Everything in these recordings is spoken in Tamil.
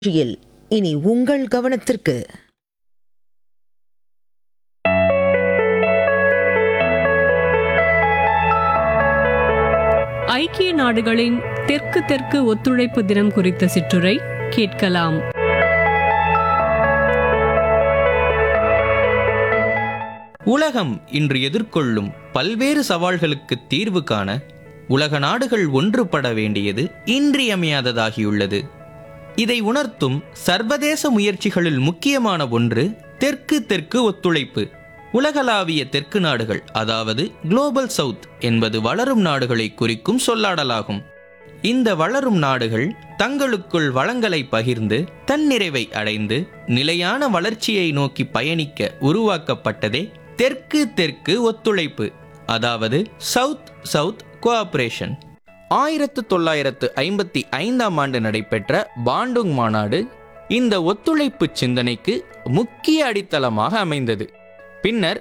நிகழ்ச்சியில் இனி உங்கள் கவனத்திற்கு ஐக்கிய நாடுகளின் தெற்கு தெற்கு ஒத்துழைப்பு தினம் குறித்த சிற்றுரை கேட்கலாம். உலகம் இன்று எதிர்கொள்ளும் பல்வேறு சவால்களுக்கு தீர்வு காண உலக நாடுகள் ஒன்றுபட வேண்டியது இன்றியமையாததாகியுள்ளது. இதை உணர்த்தும் சர்வதேச முயற்சிகளில் முக்கியமான ஒன்று தெற்கு தெற்கு ஒத்துழைப்பு. உலகளாவிய தெற்கு நாடுகள், அதாவது குளோபல் சவுத் என்பது வளரும் நாடுகளை குறிக்கும் சொல்லாடலாகும். இந்த வளரும் நாடுகள் தங்களுக்குள் வளங்களை பகிர்ந்து தன்னிறைவை அடைந்து நிலையான வளர்ச்சியை நோக்கி பயணிக்க உருவாக்கப்பட்டதே தெற்கு தெற்கு ஒத்துழைப்பு, அதாவது சவுத் சவுத் கோஆபரேஷன். 1955 நடைபெற்ற பாண்டுங் மாநாடு இந்த ஒத்துழைப்பு சிந்தனைக்கு முக்கிய அடித்தளமாக அமைந்தது. பின்னர்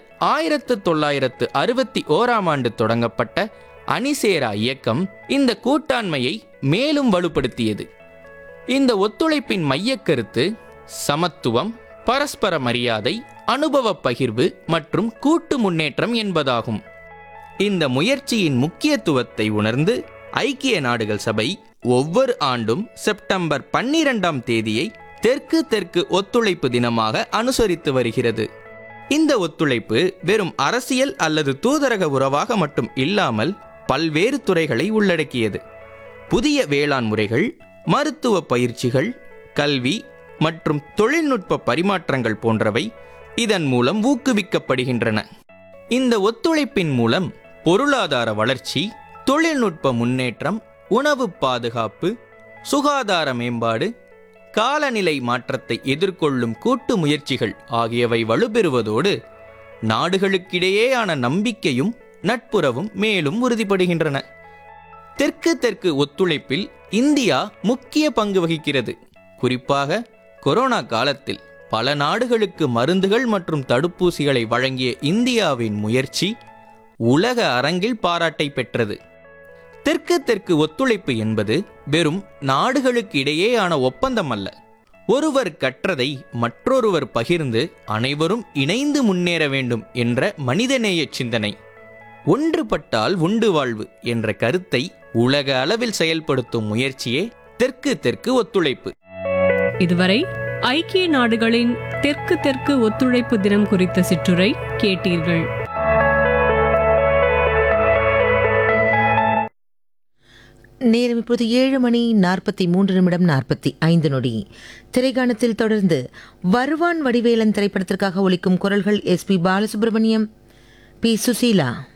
1961 தொடங்கப்பட்ட அணிசேரா இயக்கம் இந்த கூட்டாண்மையை மேலும் வலுப்படுத்தியது. இந்த ஒத்துழைப்பின் மையக்கருத்து சமத்துவம், பரஸ்பர மரியாதை, அனுபவ பகிர்வு மற்றும் கூட்டு முன்னேற்றம் என்பதாகும். இந்த முயற்சியின் முக்கியத்துவத்தை உணர்ந்து ஐக்கிய நாடுகள் சபை ஒவ்வொரு ஆண்டும் செப்டம்பர் 12 தெற்கு தெற்கு ஒத்துழைப்பு தினமாக அனுசரித்து வருகிறது. இந்த ஒத்துழைப்பு வெறும் அரசியல் அல்லது தூதரக உறவாக மட்டும் இல்லாமல் பல்வேறு துறைகளை உள்ளடக்கியது. புதிய வேளாண் முறைகள், மருத்துவ பயிற்சிகள், கல்வி மற்றும் தொழில்நுட்ப பரிமாற்றங்கள் போன்றவை இதன் மூலம் ஊக்குவிக்கப்படுகின்றன. இந்த ஒத்துழைப்பின் மூலம் பொருளாதார வளர்ச்சி, தொழில்நுட்ப முன்னேற்றம், உணவு பாதுகாப்பு, சுகாதார மேம்பாடு, காலநிலை மாற்றத்தை எதிர்கொள்ளும் கூட்டு முயற்சிகள் ஆகியவை வலுப்பெறுவதோடு நாடுகளுக்கிடையேயான நம்பிக்கையும் நட்புறவும் மேலும் உறுதிப்படுகின்றன. தெற்கு தெற்கு ஒத்துழைப்பில் இந்தியா முக்கிய பங்கு வகிக்கிறது. குறிப்பாக கொரோனா காலத்தில் பல நாடுகளுக்கு மருந்துகள் மற்றும் தடுப்பூசிகளை வழங்கிய இந்தியாவின் முயற்சி உலக அரங்கில் பாராட்டை பெற்றது. தெற்கு தெற்கு ஒத்துழைப்பு என்பது வெறும் நாடுகளுக்கு இடையேயான ஒப்பந்தம் அல்ல. ஒருவர் கற்றதை மற்றொருவர் பகிர்ந்து அனைவரும் இணைந்து முன்னேற வேண்டும் என்ற மனிதநேய சிந்தனை. ஒன்றுபட்டால் உண்டு வாழ்வு என்ற கருத்தை உலக அளவில் செயல்படுத்தும் முயற்சியே தெற்கு தெற்கு ஒத்துழைப்பு. இதுவரை ஐக்கிய நாடுகளின் தெற்கு தெற்கு ஒத்துழைப்பு தினம் குறித்த சிற்றுரை கேட்டீர்கள். நேரம் இப்போது 7:43:45. திரைக்காணத்தில் தொடர்ந்து வருவான் வடிவேலன் திரைப்படத்திற்காக ஒலிக்கும் குரல்கள் SP பாலசுப்ரமணியம், P. சுசீலா.